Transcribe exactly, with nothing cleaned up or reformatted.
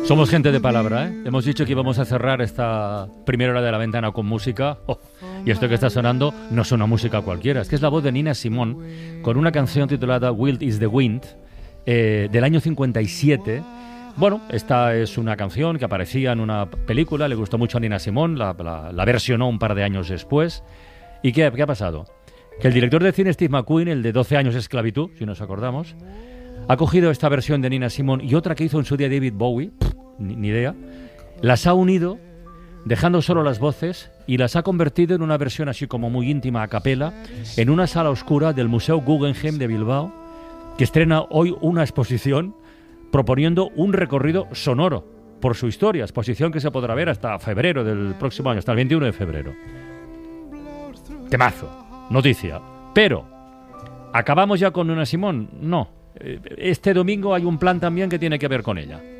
Somos gente de palabra, ¿eh? Hemos dicho que íbamos a cerrar esta primera hora de La Ventana con música. Oh, y esto que está sonando no es una música cualquiera, es que es la voz de Nina Simone con una canción titulada Wild is the Wind, eh, del año cincuenta y siete. Bueno, esta es una canción que aparecía en una película, le gustó mucho a Nina Simone, la, la, la versionó un par de años después. ¿Y qué, qué ha pasado? Que el director de cine Steve McQueen, el de doce años de esclavitud, si nos acordamos, ha cogido esta versión de Nina Simone y otra que hizo en su día David Bowie, pff, ni, ni idea, las ha unido, dejando solo las voces, y las ha convertido en una versión así como muy íntima a capela, en una sala oscura del Museo Guggenheim de Bilbao, que estrena hoy una exposición proponiendo un recorrido sonoro por su historia, exposición que se podrá ver hasta febrero del próximo año, hasta el veintiuno de febrero. Temazo, noticia. Pero, ¿acabamos ya con Nina Simone? No. Este domingo hay un plan también que tiene que ver con ella.